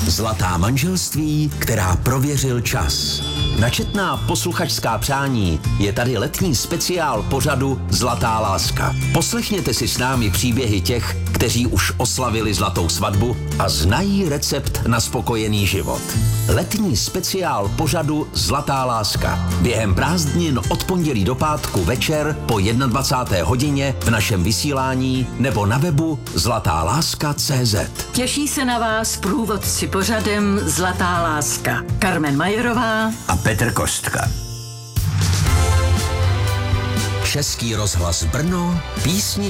Zlatá manželství, která prověřil čas. Na četná posluchačská přání je tady letní speciál pořadu Zlatá láska. Poslechněte si s námi příběhy těch, kteří už oslavili zlatou svatbu a znají recept na spokojený život. Letní speciál pořadu Zlatá láska. Během prázdnin od pondělí do pátku večer po 21. hodině v našem vysílání nebo na webu zlatáláska.cz. Těší se na vás průvodci pořadem Zlatá láska. Carmen Majerová A Petr Kostka. Český rozhlas Brno, písni